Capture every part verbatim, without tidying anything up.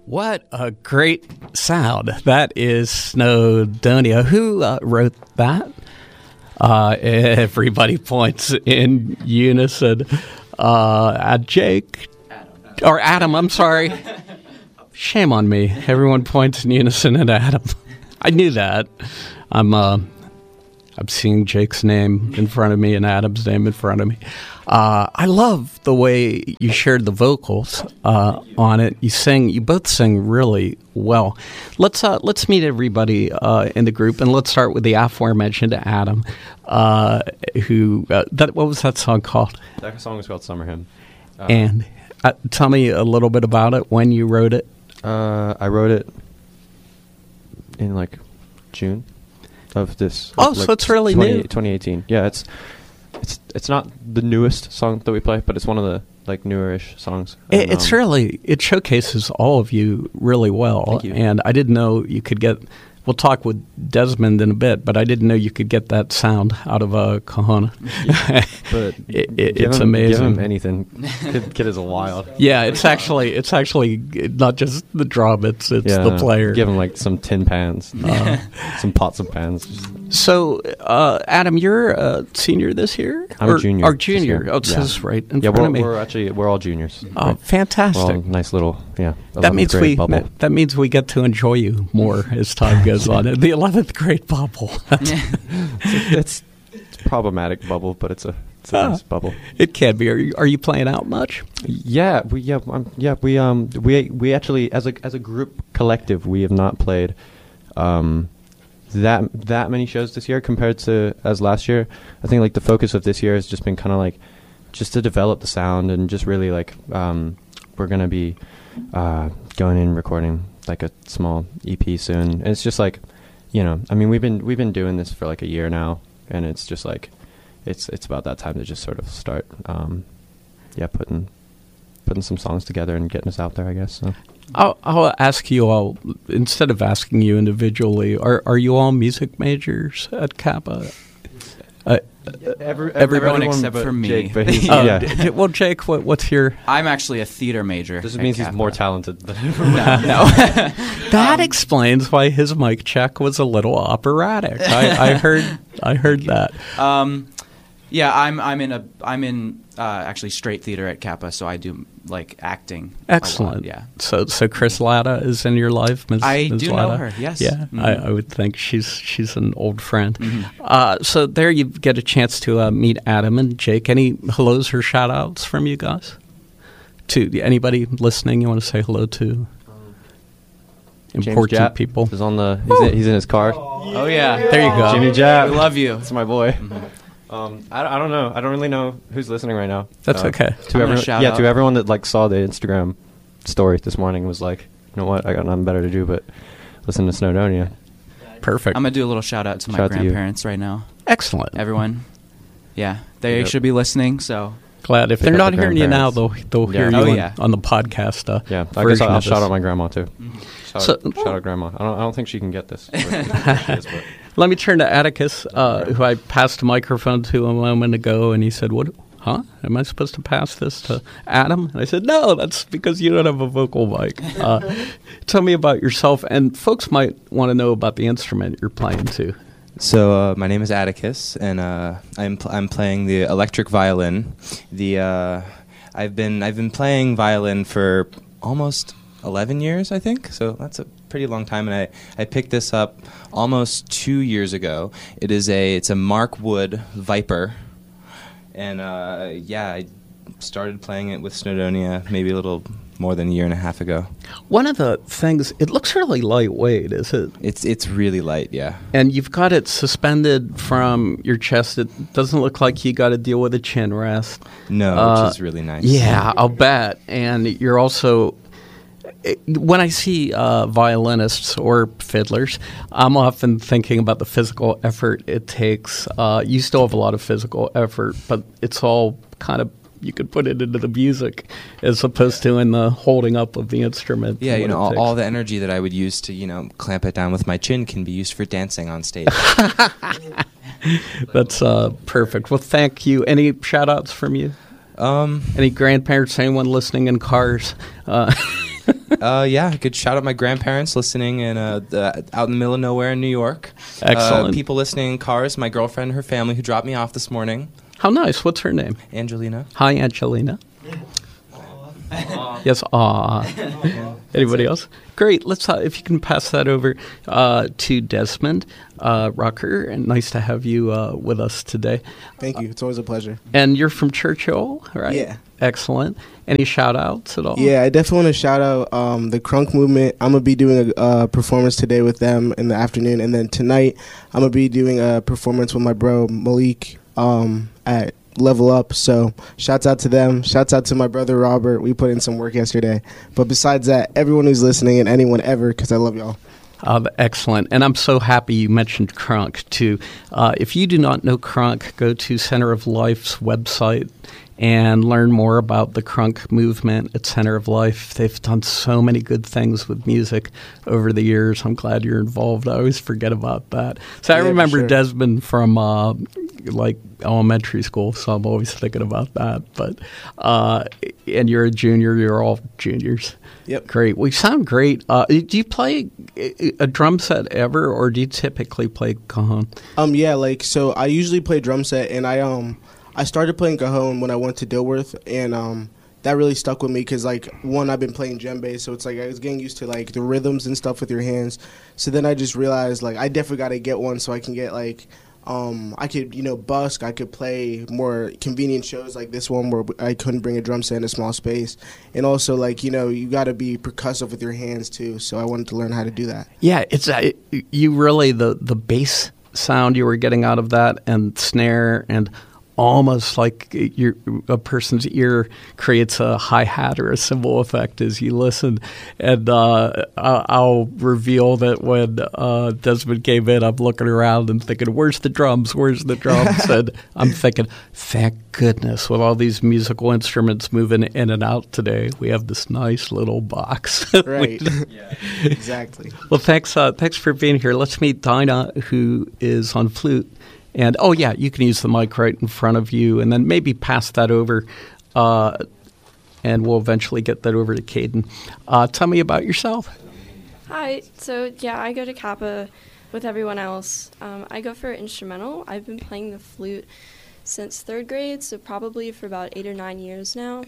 What a great sound. That is Snowdonia. Who uh, wrote that? Uh, everybody points in unison. Uh, uh, Jake, Adam. or Adam, I'm sorry. Shame on me. Everyone points in unison at Adam. I knew that. I'm uh, I'm seeing Jake's name in front of me and Adam's name in front of me. Uh, I love the way you shared the vocals uh, on it. You sing. You both sing really well. Let's uh, let's meet everybody uh, in the group, and let's start with the aforementioned Adam. Uh, who uh, that? What was that song called? That song was called Summer Hymn. Uh, and uh, tell me a little bit about it. When you wrote it? Uh, I wrote it in like June of this. Oh, of, so like, it's really twenty, new. twenty eighteen. Yeah, it's it's it's not the newest song that we play, but it's one of the like newer-ish songs. It, And, it's um, really it showcases all of you really well. Thank you. And I didn't know you could get. We'll talk with Desmond in a bit, but I didn't know you could get that sound out of a Cajon. But it, it, give it's him, amazing. Give him anything. Kid, kid is a wild. Yeah, it's actually it's actually not just the drum; it's it's Yeah, the player. Give him like some tin pans, Uh, some pots and pans. so, uh, Adam, you're a senior this year. I'm or, a junior. Or this junior. year. Oh, it Yeah. says right in Yeah, front we're, of me. we're actually we're all juniors. Oh, We're fantastic! all nice little yeah. That means grade we bubble. that means we get to enjoy you more as time goes on. The eleventh grade bubble. it's, it's problematic bubble, but it's a it's a Ah. nice bubble. It can be. Are you, are you playing out much? Yeah, we yeah um, yeah we um we we actually as a as a group collective we have not played um that that many shows this year compared to as last year. I think like the focus of this year has just been kind of like just to develop the sound and just really like um we're gonna be uh going in recording like a small E P soon. And it's just like, you know, I mean we've been we've been doing this for like a year now, and it's just like it's it's about that time to just sort of start um yeah putting putting some songs together and getting us out there, I guess. So I'll, I'll ask you all, instead of asking you individually, are are you all music majors at Kappa? Uh, Every, Everyone except for me. Jake, but he's, oh, yeah. d- d- well, Jake, what, what's your... I'm actually a theater major. This at means he's Kappa. more talented than everyone. No, no. That explains why his mic check was a little operatic. I, I heard I heard that. Um, yeah, I'm I'm in a I'm in uh, actually straight theater at Kappa, so I do like acting. a lot, Excellent. yeah. So so Chris Latta is in your life, Miz I Miz do know Latta? her, yes. Yeah, Mhm. I, I would think she's she's an old friend. Mhm. Uh, so there you get a chance to uh, meet Adam and Jake. Any hellos or shout outs from you guys? To anybody listening you want to say hello to? Important Japp people. is on the he's in, he's in his car. Oh yeah, There you go. Jimmy Japp. We love you. That's my boy. Um, I, I don't know. I don't really know who's listening right now. That's Uh, okay. To I'm gonna everyone, shout yeah, out. to everyone that like saw the Instagram story this morning was like, you know what? I got nothing better to do but listen to Snowdonia. Perfect. I'm gonna do a little shout out to my Shout out to you. grandparents right now. Excellent. Everyone, yeah, they Yep. should be listening. So Glad if Pick they're up not the hearing you now, they'll grandparents. they'll hear Yeah. you Oh, on, yeah. on the podcast. Uh, Yeah, I guess version I'll, I'll of shout this. out my grandma too. Shout, So- out, shout out grandma. I don't, I don't think she can get this. But she is, but- Let me turn to Atticus, uh, who I passed a microphone to a moment ago, and he said, "What? Huh? Am I supposed to pass this to Adam?" And I said, "No, that's because you don't have a vocal mic." Uh, tell me about yourself, and folks might want to know about the instrument you're playing too. So uh, my name is Atticus, and uh, I'm pl- I'm playing the electric violin. The uh, I've been I've been playing violin for almost eleven years, I think. So that's a pretty long time, and I, I picked this up almost two years ago. It is a it's a Mark Wood Viper, and uh, yeah, I started playing it with Snowdonia maybe a little more than a year and a half ago. One of the things, it looks really lightweight, is it? It's it's really light, yeah. And you've got it suspended from your chest. It doesn't look like you got to deal with a chin rest. No, Uh, which is really nice. Yeah, I'll bet. And you're also, it- when I see uh, violinists or fiddlers, I'm often thinking about the physical effort it takes. Uh, you still have a lot of physical effort, but it's all kind of, you could put it into the music as opposed to in the holding up of the instrument. Yeah, you what know, it all, takes. all the energy that I would use to, you know, clamp it down with my chin can be used for dancing on stage. That's uh, perfect. Well, thank you. Any shout outs from you? um, Any grandparents, anyone listening in cars? Uh, Uh, yeah, I could shout out my grandparents listening in uh, the, out in the middle of nowhere in New York. Excellent. Uh, people listening in cars. My girlfriend and her family who dropped me off this morning. How nice. What's her name? Angelina. Hi, Angelina. Yes, aw. Anybody else? Great. Let's uh, if you can pass that over uh, to Desmond uh, Rucker, and nice to have you uh, with us today. Thank you. It's always a pleasure. And you're from Churchill, right? Yeah. Excellent. Any shout outs at all? Yeah, I definitely want to shout out um, the Crunk Movement. I'm going to be doing a uh, performance today with them in the afternoon. And then tonight, I'm going to be doing a performance with my bro Malik um, at Level Up. So shouts out to them. Shouts out to my brother Robert. We put in some work yesterday. But besides that, everyone who's listening and anyone ever, because I love y'all. Uh, excellent. And I'm so happy you mentioned Crunk, too. Uh, if you do not know Crunk, go to Center of Life's website and learn more about the Crunk movement at Center of Life. They've done so many good things with music over the years. I'm glad you're involved. I always forget about that. So Yeah, I for remember sure. Desmond from uh, like elementary school, so I'm always thinking about that. But uh, and you're a junior. You're all juniors. Yep. Great. We sound great. Uh, do you play a a drum set ever, or do you typically play cajon? Um, yeah, like, so I usually play drum set, and I um I started playing cajon when I went to Dilworth, and um that really stuck with me because, like, one, I've been playing djembe, so it's like I was getting used to, like, the rhythms and stuff with your hands. So then I just realized, like, I definitely got to get one so I can get, like, um I could, you know, busk. I could play more convenient shows like this one where I couldn't bring a drum set in a small space. And also, like, you know, you got to be percussive with your hands, too. So I wanted to learn how to do that. Yeah, it's uh, you really the the bass sound you were getting out of that, and snare, and almost like your, a person's ear creates a hi-hat or a cymbal effect as you listen. And uh, I'll reveal that when uh, Desmond came in, I'm looking around and thinking, where's the drums? Where's the drums? And I'm thinking, thank goodness, with all these musical instruments moving in and out today, we have this nice little box. Right. Yeah. Exactly. Well, thanks, uh, thanks for being here. Let's meet Dinah, who is on flute. And, oh, yeah, you can use the mic right in front of you, and then maybe pass that over, uh, and we'll eventually get that over to Caden. Uh, tell me about yourself. Hi. So, yeah, I go to Kappa with everyone else. Um, I go for instrumental. I've been playing the flute since third grade, so probably for about eight or nine years now.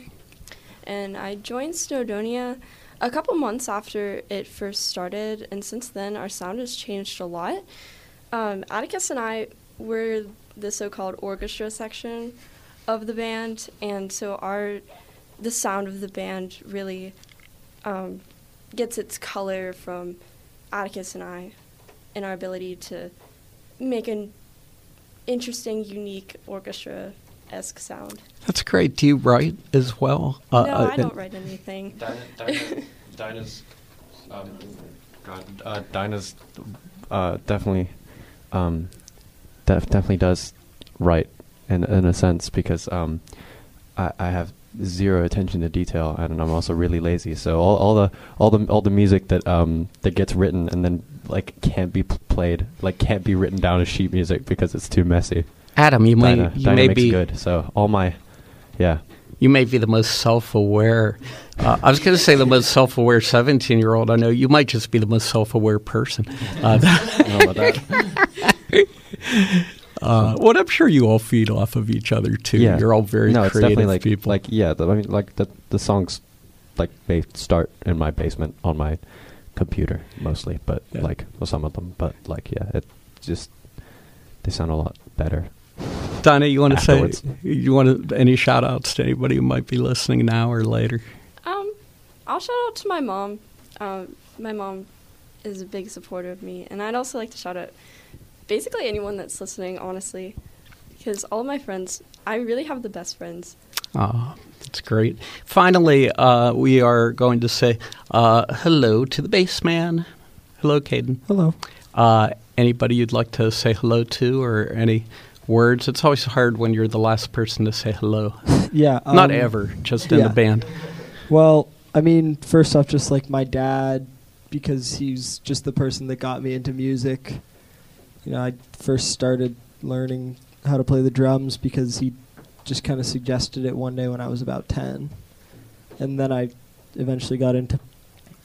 And I joined Snowdonia a couple months after it first started, and since then our sound has changed a lot. Um, Atticus and I were the so-called orchestra section of the band, and so our the sound of the band really um, gets its color from Atticus and I, and our ability to make an interesting, unique orchestra-esque sound. That's great. Do you write as well? Uh, no, uh, I don't write anything. Dinah, Dinah, Dinah's, um, God, uh, Dinah's uh, definitely, um, def- definitely does write in in a sense because um, I, I have zero attention to detail and I'm also really lazy. So all, all the all the all the music that um that gets written and then like can't be p- played, like can't be written down as sheet music because it's too messy. Adam, you may Dinah, you Dinah may makes be good. So all my, yeah. You may be the most self-aware. Uh, I was going to say the most self-aware seventeen-year-old I know. You might just be the most self-aware person. Uh, I don't know about that. uh, well, I'm sure you all feed off of each other too. Yeah. You're all very no, it's creative definitely like people. like yeah. The, I mean, like the the songs, like they start in my basement on my computer mostly, but Yeah. like well, some of them, but like yeah, it just they sound a lot better. Dinah, you want to say Afterwards. you want to, any shout outs to anybody who might be listening now or later? Um, I'll shout out to my mom. Um, my mom is a big supporter of me, and I'd also like to shout out basically anyone that's listening, honestly, because all of my friends, I really have the best friends. Oh, that's great. Finally, uh, we are going to say uh, hello to the bass man. Hello, Caden. Hello. Uh, anybody you'd like to say hello to or any words? It's always hard when you're the last person to say hello. Yeah. Um, Not ever, just in yeah. the band. Well, I mean, first off, just like my dad, because he's just the person that got me into music. You know, I first started learning how to play the drums because he just kind of suggested it one day when I was about ten. And then I eventually got into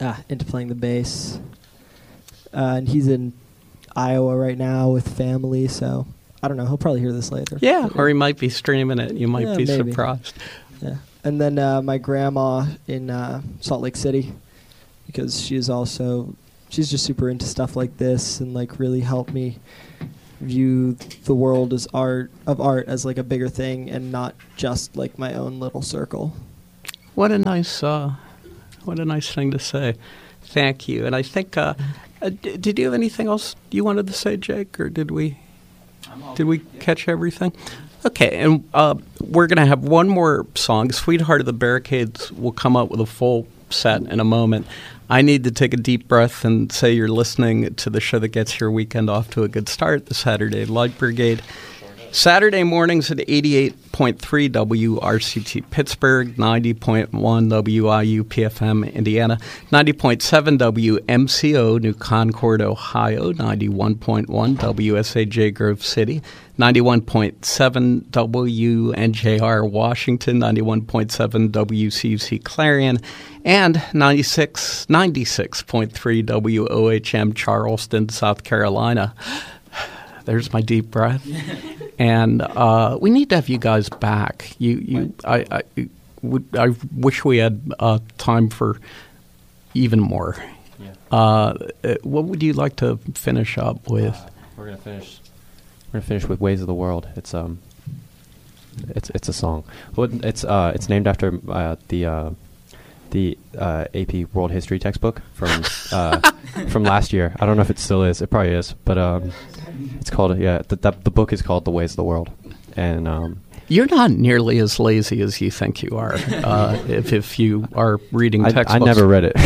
ah, into playing the bass. Uh, and he's in Iowa right now with family, so I don't know. He'll probably hear this later. Yeah, or he might be streaming it. You might Yeah, be maybe. surprised. Yeah. And then uh, my grandma in uh, Salt Lake City, because she is also, she's just super into stuff like this and like really helped me view the world as art of art as like a bigger thing and not just like my own little circle. What a nice, uh, what a nice thing to say. Thank you. And I think, uh, uh, d- did you have anything else you wanted to say, Jake, or did we, did we catch everything? Okay, and uh, we're going to have one more song. Sweetheart of the Barricades will come up with a full set in a moment. I need to take a deep breath and say you're listening to the show that gets your weekend off to a good start, the Saturday Light Brigade. Saturday mornings at eighty-eight point three W R C T Pittsburgh, ninety point one W I U P F M Indiana, ninety point seven W M C O New Concord, Ohio, ninety-one point one W S A J Grove City, ninety-one point seven W N J R Washington, ninety-one point seven W C U C Clarion, and ninety-six, ninety-six point three W O H M Charleston, South Carolina. There's my deep breath. And uh, we need to have you guys back. You, you, I, I, would, I wish we had uh, time for even more. Yeah. Uh, what would you like to finish up with? Uh, we're gonna finish. We're gonna finish with "Ways of the World." It's um, it's it's a song. Well, it's uh, it's named after uh, the uh, the uh, A P World History textbook from uh, from last year. I don't know if it still is. It probably is, but um, it's called yeah. The, the the book is called "The Ways of the World," and um, You're not nearly as lazy as you think you are. Uh, if if you are reading I, I textbooks, never read it.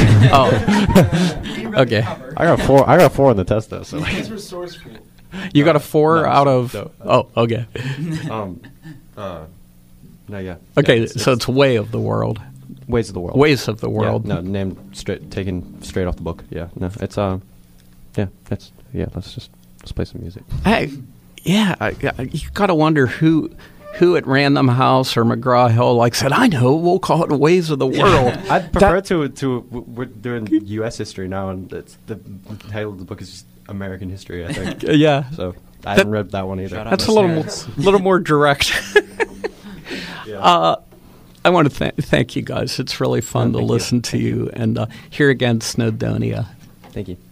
Oh, okay. I got a four. I got a four on the test though. So That's resourceful. You got a four No, out so- of. no. Oh, okay. um, uh, no, yeah. Okay, Yeah, it's, so it's Way of the World, Ways of the World. Ways of the Yeah, World. no, named straight, taken straight off the book. Yeah, no, it's um, yeah, it's yeah. Let's just let's play some music. Hey, yeah, I, I, you got to wonder who who at Random House or McGraw Hill like said, I know, we'll call it Ways of the World. I prefer to to w- we're doing U S history now, and it's the title of the book is just American history. I think Yeah, so. I That- haven't read that one either. Shout out that's a little more, listeners. little more direct. Yeah. Uh, I want to th- thank you guys. It's really fun Yeah, to thank you. listen to you and uh, here again, Snowdonia. Thank you.